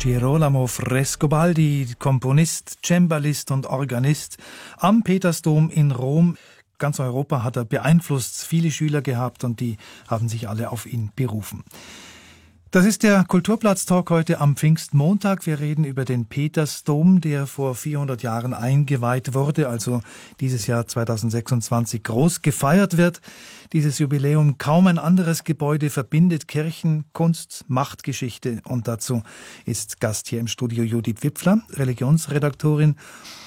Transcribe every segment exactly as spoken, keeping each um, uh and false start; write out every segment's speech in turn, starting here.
Girolamo Frescobaldi, Komponist, Cembalist und Organist, am Petersdom in Rom. Ganz Europa hat er beeinflusst, viele Schüler gehabt und die haben sich alle auf ihn berufen. Das ist der Kulturplatz-Talk heute am Pfingstmontag. Wir reden über den Petersdom, der vor vierhundert Jahren eingeweiht wurde, also dieses Jahr zweitausendsechsundzwanzig groß gefeiert wird. Dieses Jubiläum, kaum ein anderes Gebäude verbindet Kirchen, Kunst, Machtgeschichte. Und dazu ist Gast hier im Studio Judith Wipfler, Religionsredaktorin.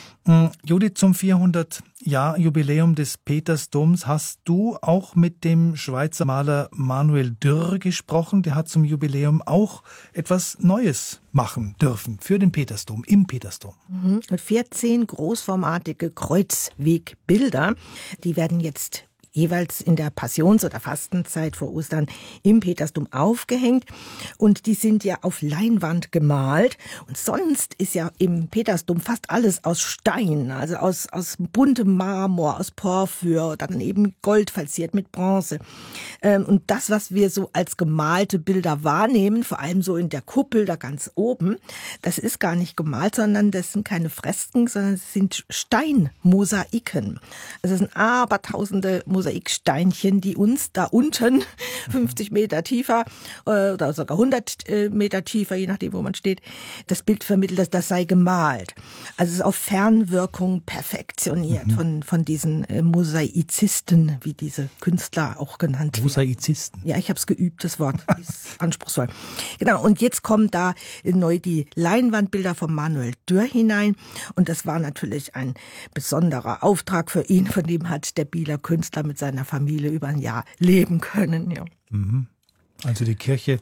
Judith, zum vierhundert-Jahr-Jubiläum des Petersdoms hast du auch mit dem Schweizer Maler Manuel Dürr gesprochen. Der hat zum Jubiläum auch etwas Neues machen dürfen für den Petersdom, im Petersdom. Mhm. vierzehn großformatige Kreuzwegbilder, die werden jetzt jeweils in der Passions- oder Fastenzeit vor Ostern im Petersdom aufgehängt. Und die sind ja auf Leinwand gemalt. Und sonst ist ja im Petersdom fast alles aus Stein, also aus, aus buntem Marmor, aus Porphyr, dann eben Gold verziert mit Bronze. Und das, was wir so als gemalte Bilder wahrnehmen, vor allem so in der Kuppel da ganz oben, das ist gar nicht gemalt, sondern das sind keine Fresken, sondern es sind Steinmosaiken. Also es sind abertausende Mosaiksteinchen, die uns da unten fünfzig Meter tiefer äh, oder sogar hundert Meter tiefer, je nachdem, wo man steht, das Bild vermittelt, dass das sei gemalt. Also es ist auf Fernwirkung perfektioniert mhm. von, von diesen äh, Mosaizisten, wie diese Künstler auch genannt werden. Mosaizisten? Ja, ich habe es geübt, das Wort ist anspruchsvoll. Genau, und jetzt kommen da neu die Leinwandbilder von Manuel Dürr hinein und das war natürlich ein besonderer Auftrag für ihn, von dem hat der Bieler Künstler mit seiner Familie über ein Jahr leben können. Ja. Also die Kirche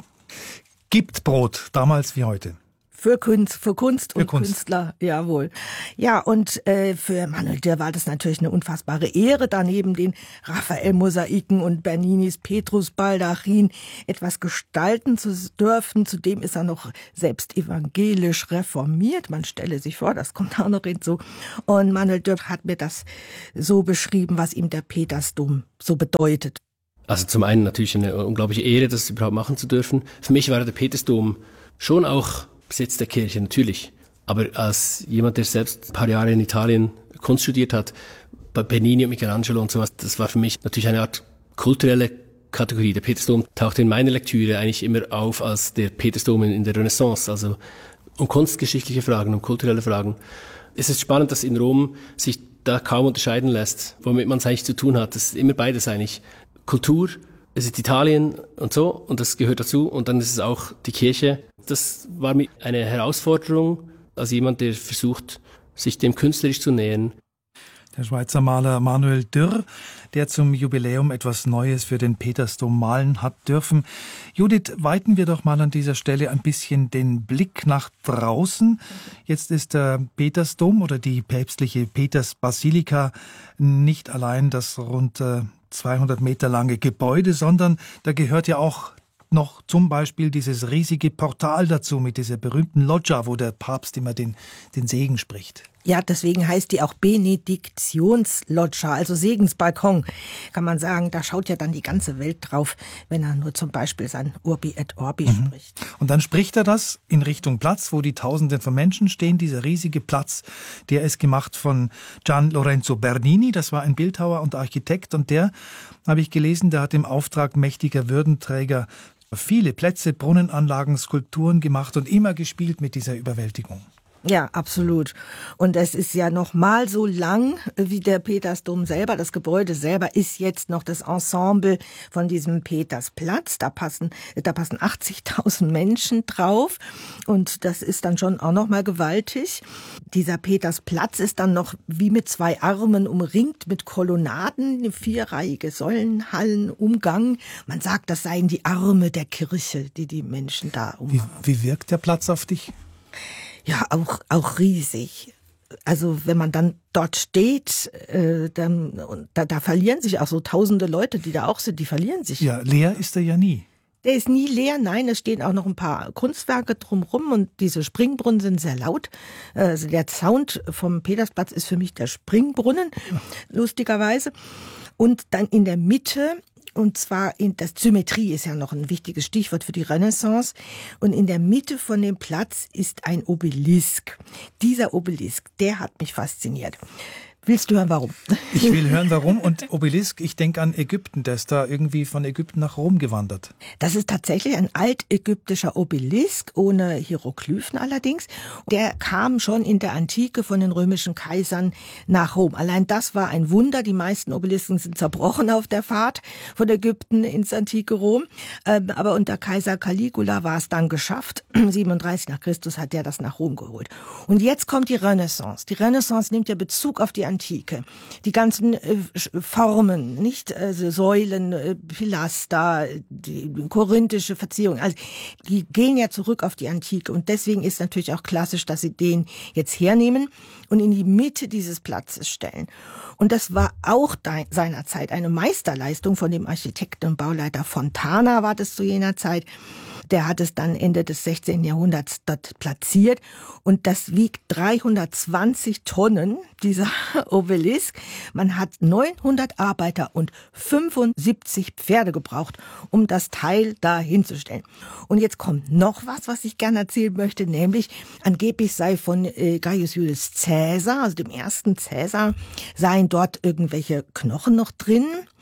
gibt Brot, damals wie heute. Für Kunst, für Kunst für und Kunst. Künstler, jawohl. Ja, und äh, für Manuel Dürr war das natürlich eine unfassbare Ehre, da neben den Raphael-Mosaiken und Berninis Petrus-Baldachin etwas gestalten zu dürfen. Zudem ist er noch selbst evangelisch reformiert. Man stelle sich vor, das kommt auch noch hinzu. Und Manuel Dürr hat mir das so beschrieben, was ihm der Petersdom so bedeutet. Also zum einen natürlich eine unglaubliche Ehre, das überhaupt machen zu dürfen. Für mich war der Petersdom schon auch Besitz der Kirche, natürlich. Aber als jemand, der selbst ein paar Jahre in Italien Kunst studiert hat, bei Bernini und Michelangelo und sowas, das war für mich natürlich eine Art kulturelle Kategorie. Der Petersdom tauchte in meiner Lektüre eigentlich immer auf als der Petersdom in der Renaissance, also um kunstgeschichtliche Fragen, um kulturelle Fragen. Es ist spannend, dass in Rom sich da kaum unterscheiden lässt, womit man es eigentlich zu tun hat. Das ist immer beides eigentlich. Kultur, es ist Italien und so, und das gehört dazu, und dann ist es auch die Kirche. Das war mir eine Herausforderung, als jemand, der versucht, sich dem künstlerisch zu nähern. Der Schweizer Maler Manuel Dürr, der zum Jubiläum etwas Neues für den Petersdom malen hat dürfen. Judith, weiten wir doch mal an dieser Stelle ein bisschen den Blick nach draußen. Jetzt ist der Petersdom oder die päpstliche Petersbasilika nicht allein das rund zweihundert Meter lange Gebäude, sondern da gehört ja auch noch zum Beispiel dieses riesige Portal dazu mit dieser berühmten Loggia, wo der Papst immer den, den Segen spricht. Ja, deswegen heißt die auch Benediktionsloggia, also Segensbalkon. Kann man sagen, da schaut ja dann die ganze Welt drauf, wenn er nur zum Beispiel sein Urbi et Orbi mhm. spricht. Und dann spricht er das in Richtung Platz, wo die Tausenden von Menschen stehen. Dieser riesige Platz, der ist gemacht von Gian Lorenzo Bernini. Das war ein Bildhauer und Architekt. Und der, habe ich gelesen, der hat im Auftrag mächtiger Würdenträger viele Plätze, Brunnenanlagen, Skulpturen gemacht und immer gespielt mit dieser Überwältigung. Ja, absolut. Und es ist ja noch mal so lang wie der Petersdom selber. Das Gebäude selber ist jetzt noch das Ensemble von diesem Petersplatz. Da passen, da passen achtzigtausend Menschen drauf. Und das ist dann schon auch noch mal gewaltig. Dieser Petersplatz ist dann noch wie mit zwei Armen umringt mit Kolonnaden, eine vierreihige Säulenhallen, Umgang. Man sagt, das seien die Arme der Kirche, die die Menschen da umhaben. Wie, wie wirkt der Platz auf dich? Ja, auch, auch riesig. Also wenn man dann dort steht, äh, dann, da, da verlieren sich auch so tausende Leute, die da auch sind, die verlieren sich. Ja, leer ist er ja nie. Der ist nie leer, nein, es stehen auch noch ein paar Kunstwerke drumherum und diese Springbrunnen sind sehr laut. Also der Sound vom Petersplatz ist für mich der Springbrunnen, lustigerweise. Und dann in der Mitte Und zwar in das Symmetrie ist ja noch ein wichtiges Stichwort für die Renaissance. Und in der Mitte von dem Platz ist ein Obelisk. Dieser Obelisk, der hat mich fasziniert. Willst du hören, warum? Ich will hören, warum. Und Obelisk, ich denke an Ägypten, der ist da irgendwie von Ägypten nach Rom gewandert. Das ist tatsächlich ein altägyptischer Obelisk, ohne Hieroglyphen allerdings. Der kam schon in der Antike von den römischen Kaisern nach Rom. Allein das war ein Wunder. Die meisten Obelisken sind zerbrochen auf der Fahrt von Ägypten ins antike Rom. Aber unter Kaiser Caligula war es dann geschafft. siebenunddreißig nach Christus hat er das nach Rom geholt. Und jetzt kommt die Renaissance. Die Renaissance nimmt ja Bezug auf die Antike. Antike. Die ganzen äh, Formen, nicht also Säulen, äh, Pilaster, die korinthische Verzierung, also die gehen ja zurück auf die Antike und deswegen ist natürlich auch klassisch, dass sie den jetzt hernehmen und in die Mitte dieses Platzes stellen. Und das war auch seinerzeit eine Meisterleistung von dem Architekten und Bauleiter Fontana, war das zu jener Zeit. Der hat es dann Ende des sechzehnten Jahrhunderts dort platziert und das wiegt dreihundertzwanzig Tonnen, dieser Obelisk. Man hat neunhundert Arbeiter und fünfundsiebzig Pferde gebraucht, um das Teil da hinzustellen. Und jetzt kommt noch was, was ich gerne erzählen möchte, nämlich angeblich sei von äh, Gaius Julius Caesar, also dem ersten Caesar, seien dort irgendwelche Knochen noch drin.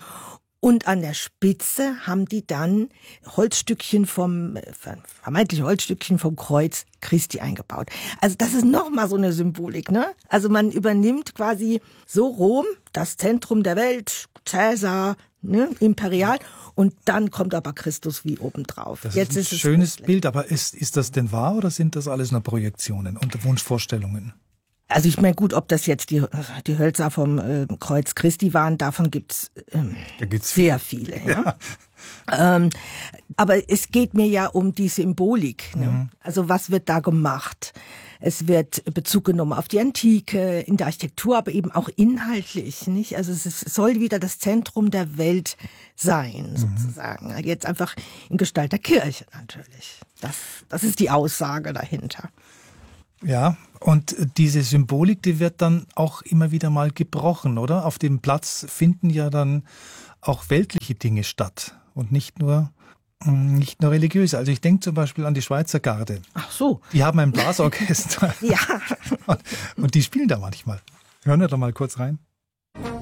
Und an der Spitze haben die dann Holzstückchen vom, vermeintlich Holzstückchen vom Kreuz Christi eingebaut. Also das ist nochmal so eine Symbolik, ne? Also man übernimmt quasi so Rom, das Zentrum der Welt, Caesar, ne, imperial, und dann kommt aber Christus wie obendrauf. Das Jetzt ist ein ist schönes es Bild, aber ist, ist das denn wahr oder sind das alles nur Projektionen und Wunschvorstellungen? Also ich meine, gut, ob das jetzt die, die Hölzer vom äh, Kreuz Christi waren, davon gibt's, ähm, da gibt's sehr viele. Ja? Ja. Ähm, aber es geht mir ja um die Symbolik. Ne? Mhm. Also was wird da gemacht? Es wird Bezug genommen auf die Antike, in der Architektur, aber eben auch inhaltlich. Nicht? Also es ist, soll wieder das Zentrum der Welt sein, sozusagen. Mhm. Jetzt einfach in Gestalt der Kirche natürlich. Das, das ist die Aussage dahinter. Ja, und diese Symbolik, die wird dann auch immer wieder mal gebrochen, oder? Auf dem Platz finden ja dann auch weltliche Dinge statt und nicht nur, nicht nur religiöse. Also ich denke zum Beispiel an die Schweizer Garde. Ach so. Die haben ein Blasorchester. Ja. Und die spielen da manchmal. Hören wir doch mal kurz rein.